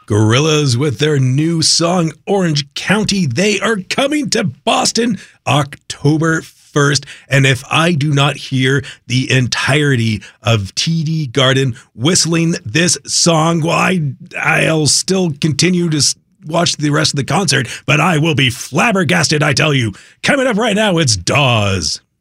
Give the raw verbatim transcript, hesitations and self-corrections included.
Gorillaz with their new song, Orange County. They are coming to Boston October first. And if I do not hear the entirety of T D Garden whistling this song, well, I, I'll still continue to watch the rest of the concert, but I will be flabbergasted, I tell you. Coming up right now, it's Dawes.